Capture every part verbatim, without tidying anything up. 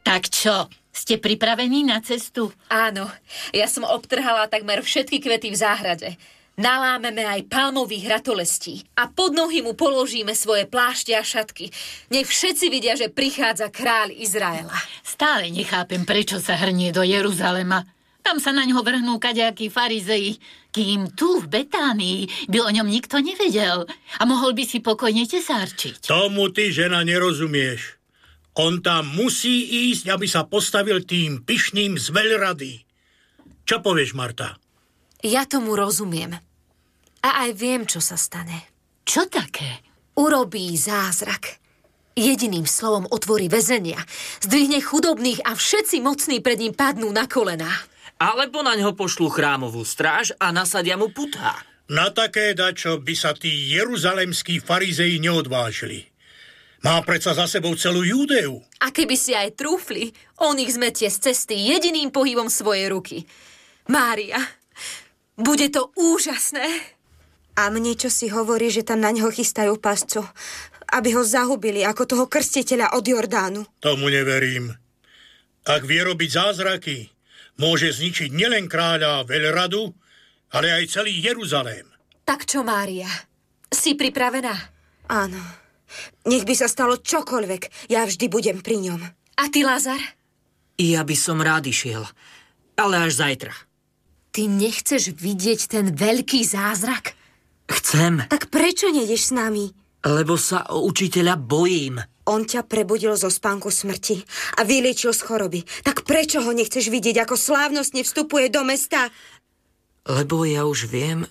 Tak čo, ste pripravení na cestu? Áno, ja som obtrhala takmer všetky kvety v záhrade. Nalámeme aj palmových ratolestí a pod nohy mu položíme svoje plášte a šatky. Nech všetci vidia, že prichádza kráľ Izraela. Stále nechápem, prečo sa hrnie do Jeruzalema. Tam sa na ňo vrhnú kadejakí farizeji, kým tu v Betánii by o ňom nikto nevedel a mohol by si pokojne tesárčiť. Tomu ty, žena, nerozumieš. On tam musí ísť, aby sa postavil tým pyšným z veľrady. Čo povieš, Marta? Ja tomu rozumiem. A aj viem, čo sa stane. Čo také? Urobí zázrak. Jediným slovom otvorí väzenia, zdvihne chudobných a všetci mocní pred ním padnú na kolená. Alebo na ňo pošlu chrámovú stráž a nasadia mu putá. Na také dačo by sa tí jeruzalemskí farizeji neodvážili. Má predsa za sebou celú Júdeu. A keby si aj trúfli, on ich zmetie z cesty jediným pohybom svojej ruky. Mária, bude to úžasné. A mne čo si hovorí, že tam na neho chystajú pascu, aby ho zahubili ako toho krstiteľa od Jordánu. Tomu neverím. Ak vie robiť zázraky, môže zničiť nielen kráľa veľradu, ale aj celý Jeruzalém. Tak čo, Mária? Si pripravená? Áno. Nech by sa stalo čokoľvek, ja vždy budem pri ňom. A ty, Lazar? Ja by som rád išiel, ale až zajtra. Ty nechceš vidieť ten veľký zázrak? Chcem. Tak prečo nejdeš s nami? Lebo sa o učiteľa bojím. On ťa prebudil zo spánku smrti a vyliečil z choroby. Tak prečo ho nechceš vidieť, ako slávnostne vstupuje do mesta? Lebo ja už viem.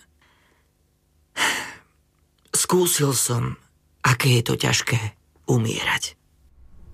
Skúsil som, aké je to ťažké umierať.